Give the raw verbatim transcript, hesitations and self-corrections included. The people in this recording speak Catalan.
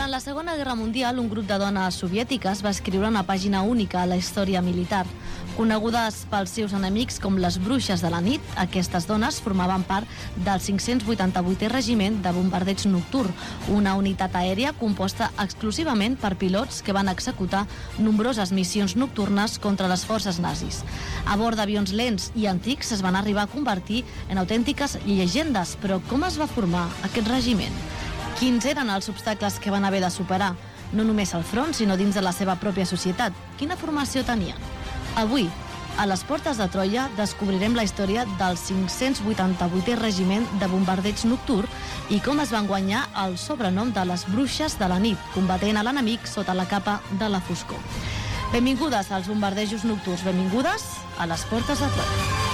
Durant la Segona Guerra Mundial, un grup de dones soviètiques va escriure una pàgina única a la història militar. Conegudes pels seus enemics com les bruixes de la nit, aquestes dones formaven part del cinc-cents vuitanta-vuitè Regiment de Bombardeig Nocturn, una unitat aèria composta exclusivament per pilots que van executar nombroses missions nocturnes contra les forces nazis. A bord d'avions lents i antics es van arribar a convertir en autèntiques llegendes, però com es va formar aquest regiment? Quins eren els obstacles que van haver de superar, no només al front, sinó dins de la seva pròpia societat? Quina formació tenien? Avui, a les portes de Troia, descobrirem la història del cinc-cents vuitanta-vuitè Regiment de Bombardeig Nocturn i com es van guanyar el sobrenom de les bruixes de la nit, combatent a l'enemic sota la capa de la foscor. Benvingudes als bombardejos nocturns, benvingudes a les portes de Troia.